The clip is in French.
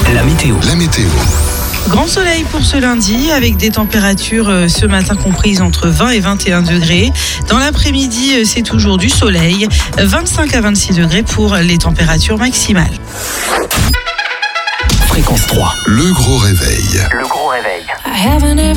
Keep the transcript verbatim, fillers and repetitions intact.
La météo. La météo. Grand soleil pour ce lundi avec des températures euh, ce matin comprises entre vingt et vingt et un degrés. Dans l'après-midi, euh, c'est toujours du soleil, vingt-cinq à vingt-six degrés pour les températures maximales. Fréquence trois. Le gros réveil. Le gros réveil.